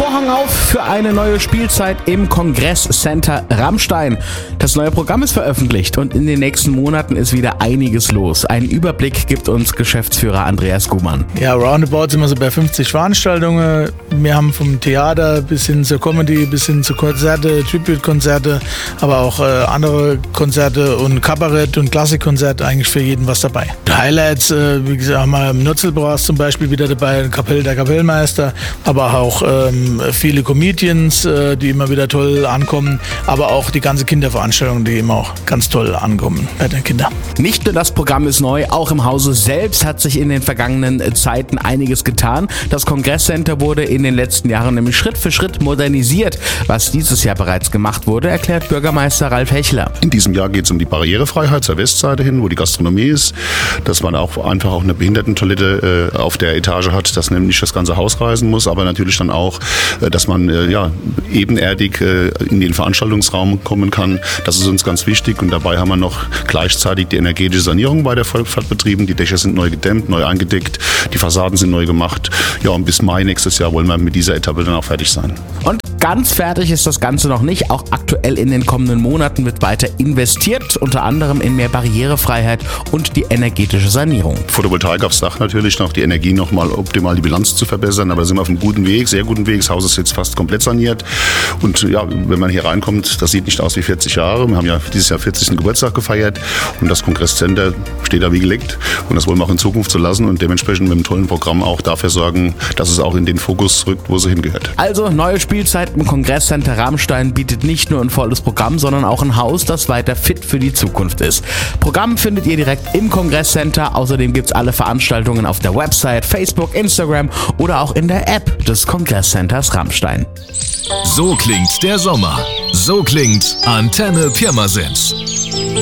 Vorhang auf für eine neue Spielzeit im Kongresscenter Rammstein. Das neue Programm ist veröffentlicht und in den nächsten Monaten ist wieder einiges los. Einen Überblick gibt uns Geschäftsführer Andreas Gumann. Ja, roundabout sind wir so bei 50 Veranstaltungen. Wir haben vom Theater bis hin zur Comedy, bis hin zu Konzerte, Tribute-Konzerte, aber auch andere Konzerte und Kabarett und Klassikkonzert, eigentlich für jeden was dabei. Die Highlights, wie gesagt, haben wir im Nutzelbras zum Beispiel wieder dabei, der Kapellmeister, aber auch viele Comedians, die immer wieder toll ankommen, aber auch die ganze Kinderveranstaltung, die immer auch ganz toll ankommen bei den Kindern. Nicht nur das Programm ist neu, auch im Hause selbst hat sich in den vergangenen Zeiten einiges getan. Das Kongresscenter wurde in den letzten Jahren nämlich Schritt für Schritt modernisiert. Was dieses Jahr bereits gemacht wurde, erklärt Bürgermeister Ralf Hechler. In diesem Jahr geht es um die Barrierefreiheit zur Westseite hin, wo die Gastronomie ist, dass man auch einfach auch eine Behindertentoilette auf der Etage hat, dass nämlich das ganze Haus reisen muss, aber natürlich dann auch, dass man ebenerdig in den Veranstaltungsraum kommen kann. Das ist uns ganz wichtig und dabei haben wir noch gleichzeitig die energetische Sanierung bei der Volksfahrt betrieben. Die Dächer sind neu gedämmt, neu eingedeckt, die Fassaden sind neu gemacht. Ja, und bis Mai nächstes Jahr wollen wir mit dieser Etappe dann auch fertig sein. Und ganz fertig ist das Ganze noch nicht. Auch aktuell in den kommenden Monaten wird weiter investiert, unter anderem in mehr Barrierefreiheit und die energetische Sanierung. Photovoltaik aufs Dach natürlich, noch die Energie nochmal optimal die Bilanz zu verbessern, aber da sind wir auf einem guten Weg, sehr guten Weg. Das Haus ist jetzt fast komplett saniert und ja, wenn man hier reinkommt, das sieht nicht aus wie 40 Jahre. Wir haben ja dieses Jahr 40. Geburtstag gefeiert und das Kongresscenter steht da wie gelegt und das wollen wir auch in Zukunft so lassen und dementsprechend mit einem tollen Programm auch dafür sorgen, dass es auch in den Fokus rückt, wo es hingehört. Also neue Spielzeit im Kongresscenter Rammstein bietet nicht nur ein volles Programm, sondern auch ein Haus, das weiter fit für die Zukunft ist. Programm findet ihr direkt im Kongresscenter. Außerdem gibt es alle Veranstaltungen auf der Website, Facebook, Instagram oder auch in der App des Kongresscenters Rammstein. So klingt der Sommer. So klingt Antenne Pirmasens.